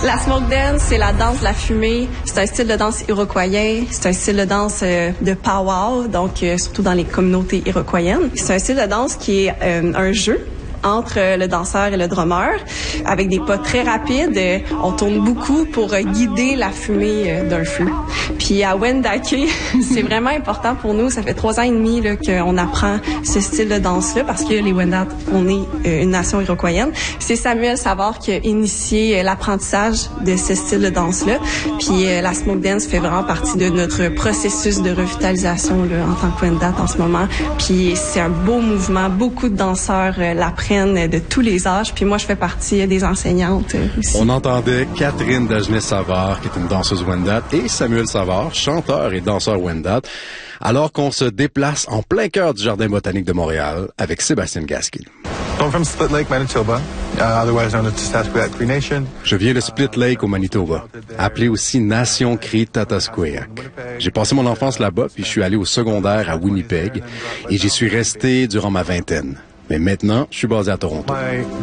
La smoke dance, c'est la danse de la fumée. C'est un style de danse iroquoien. C'est un style de danse de powwow, donc surtout dans les communautés iroquoiennes. C'est un style de danse qui est un jeu entre le danseur et le drummer, avec des pas très rapides. On tourne beaucoup pour guider la fumée d'un feu. Puis à Wendake, c'est vraiment important pour nous. Ça fait 3 ans et demi là, qu'on apprend ce style de danse-là, parce que les Wendat, on est une nation iroquoienne. C'est Samuel Savard qui a initié l'apprentissage de ce style de danse-là. Puis la smoke dance fait vraiment partie de notre processus de revitalisation là, en tant que Wendat en ce moment. Puis c'est un beau mouvement. Beaucoup de danseurs l'apprennent de tous les âges. Puis moi, je fais partie des enseignantes aussi. On entendait Catherine Dagenet-Savard, qui est une danseuse Wendat, et Samuel Savard, chanteur et danseur Wendat, alors qu'on se déplace en plein cœur du Jardin botanique de Montréal avec Sébastien Gaskin. I'm from Split Lake, Manitoba, otherwise known as Tatasqueyak Cree Nation. Je viens de Split Lake au Manitoba, appelé aussi Nation Cree Tatasqueyak. J'ai passé mon enfance là-bas, puis je suis allé au secondaire à Winnipeg, et j'y suis resté durant ma vingtaine. Mais maintenant, je suis basé à Toronto.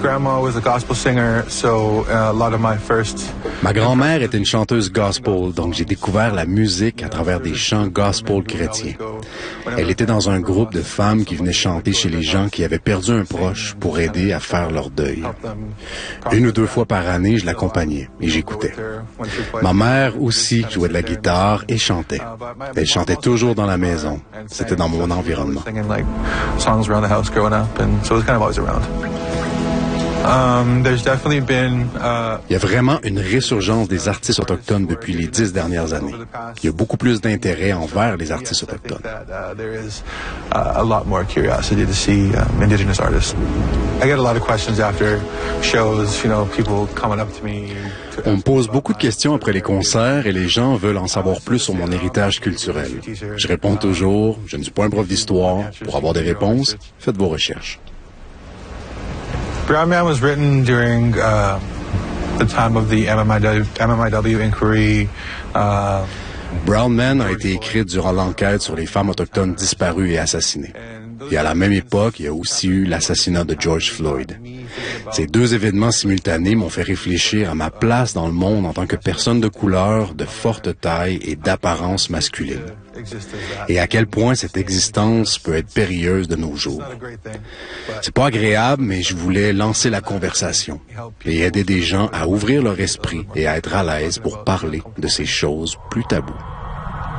Ma grand-mère était une chanteuse gospel, donc j'ai découvert la musique à travers des chants gospel chrétiens. Elle était dans un groupe de femmes qui venaient chanter chez les gens qui avaient perdu un proche pour aider à faire leur deuil. 1 ou 2 fois par année, je l'accompagnais et j'écoutais. Ma mère aussi jouait de la guitare et chantait. Elle chantait toujours dans la maison. C'était dans mon environnement. So it's kind of always around. Il y a vraiment une résurgence des artistes autochtones depuis les 10 dernières années. Il y a beaucoup plus d'intérêt envers les artistes autochtones. On me pose beaucoup de questions après les concerts et les gens veulent en savoir plus sur mon héritage culturel. Je réponds toujours, je ne suis pas un prof d'histoire. Pour avoir des réponses, faites vos recherches. Brown Man was written during the time of the MMIW inquiry. Brown Man a été écrit durant l'enquête sur les femmes autochtones disparues et assassinées. Et à la même époque, il y a aussi eu l'assassinat de George Floyd. Ces 2 événements simultanés m'ont fait réfléchir à ma place dans le monde en tant que personne de couleur, de forte taille et d'apparence masculine. Et à quel point cette existence peut être périlleuse de nos jours. C'est pas agréable, mais je voulais lancer la conversation et aider des gens à ouvrir leur esprit et à être à l'aise pour parler de ces choses plus taboues.